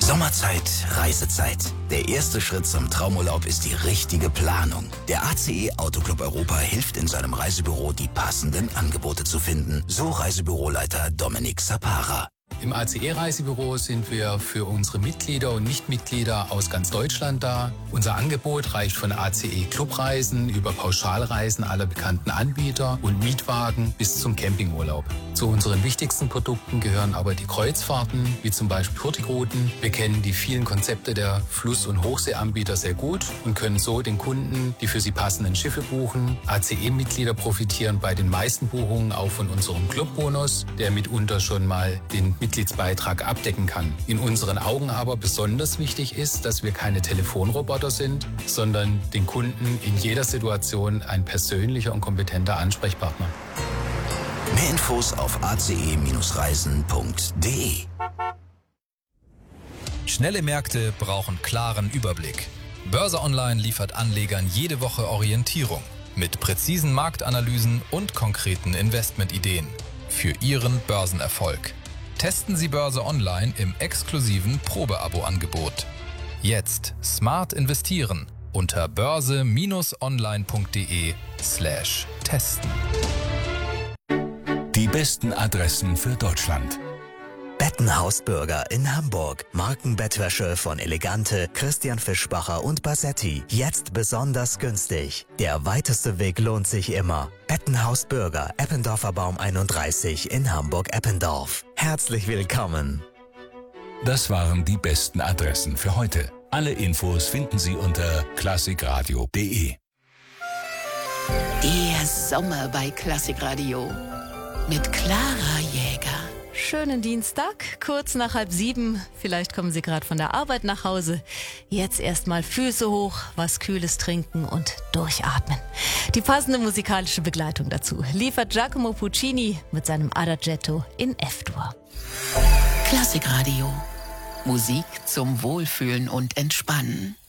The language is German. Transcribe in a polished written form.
Sommerzeit, Reisezeit. Der erste Schritt zum Traumurlaub ist die richtige Planung. Der ACE Autoclub Europa hilft in seinem Reisebüro, die passenden Angebote zu finden. So Reisebüroleiter Dominik Sapara. Im ACE-Reisebüro sind wir für unsere Mitglieder und Nichtmitglieder aus ganz Deutschland da. Unser Angebot reicht von ACE-Clubreisen über Pauschalreisen aller bekannten Anbieter und Mietwagen bis zum Campingurlaub. Zu unseren wichtigsten Produkten gehören aber die Kreuzfahrten, wie zum Beispiel Hurtigruten. Wir kennen die vielen Konzepte der Fluss- und Hochseeanbieter sehr gut und können so den Kunden die für sie passenden Schiffe buchen. ACE-Mitglieder profitieren bei den meisten Buchungen auch von unserem Clubbonus, der mitunter schon mal den Mitgliedsbeitrag abdecken kann. In unseren Augen aber besonders wichtig ist, dass wir keine Telefonroboter sind, sondern den Kunden in jeder Situation ein persönlicher und kompetenter Ansprechpartner. Mehr Infos auf ace-reisen.de. Schnelle Märkte brauchen klaren Überblick. Börse Online liefert Anlegern jede Woche Orientierung mit präzisen Marktanalysen und konkreten Investmentideen für Ihren Börsenerfolg. Testen Sie Börse Online im exklusiven Probeabo-Angebot. Jetzt smart investieren unter börse-online.de/testen. Die besten Adressen für Deutschland. Bettenhaus Burger in Hamburg. Markenbettwäsche von Elegante, Christian Fischbacher und Bassetti. Jetzt besonders günstig. Der weiteste Weg lohnt sich immer. Bettenhaus Burger, Eppendorfer Baum 31 in Hamburg-Eppendorf. Herzlich willkommen. Das waren die besten Adressen für heute. Alle Infos finden Sie unter classicradio.de. Der Sommer bei Klassikradio mit Clara Jäger. Schönen Dienstag, kurz nach 6:30. Vielleicht kommen Sie gerade von der Arbeit nach Hause. Jetzt erstmal Füße hoch, was Kühles trinken und durchatmen. Die passende musikalische Begleitung dazu liefert Giacomo Puccini mit seinem Adagietto in F-Dur. Klassikradio. Musik zum Wohlfühlen und Entspannen.